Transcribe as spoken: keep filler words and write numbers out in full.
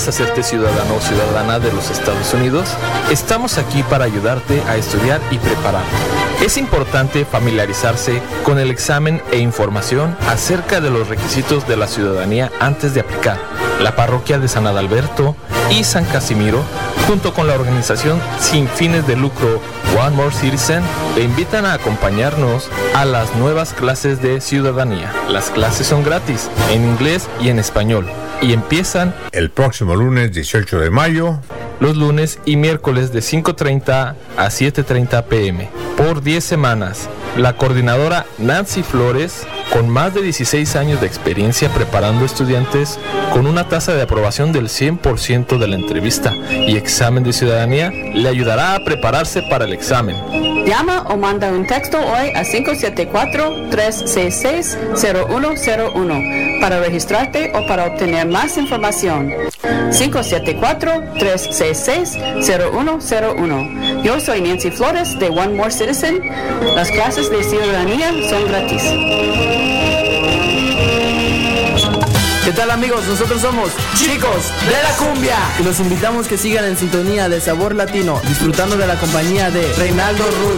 ¿Quieres hacerte ciudadano o ciudadana de los Estados Unidos? Estamos aquí para ayudarte a estudiar y prepararte. Es importante familiarizarse con el examen e información acerca de los requisitos de la ciudadanía antes de aplicar. La parroquia de San Adalberto y San Casimiro, junto con la organización sin fines de lucro One More Citizen, te invitan a acompañarnos a las nuevas clases de ciudadanía. Las clases son gratis, en inglés y en español, y empiezan el próximo lunes dieciocho de mayo, los lunes y miércoles de cinco treinta a siete treinta pm, por diez semanas. La coordinadora Nancy Flores, con más de dieciséis años de experiencia preparando estudiantes con una tasa de aprobación del cien por ciento de la entrevista y examen de ciudadanía, le ayudará a prepararse para el examen. Llama o manda un texto hoy a cinco siete cuatro, tres seis seis, cero uno cero uno para registrarte o para obtener más información. cinco siete cuatro, tres seis seis, cero uno cero uno. Yo soy Nancy Flores de One More Citizen. Las clases de ciudadanía son gratis. ¿Qué tal, amigos? Nosotros somos Chicos de la Cumbia y los invitamos que sigan en sintonía de Sabor Latino, disfrutando de la compañía de Reinaldo Ruiz.